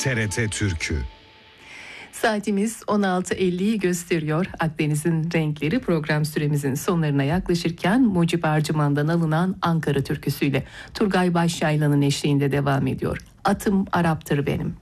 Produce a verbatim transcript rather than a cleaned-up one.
T R T Türkü. Saatimiz on altı elliyi gösteriyor. Akdeniz'in renkleri program süremizin sonlarına yaklaşırken Mucip Arcıman'dan alınan Ankara türküsüyle Turgay Başyaylan'ın eşliğinde devam ediyor. Atım Arap'tır benim.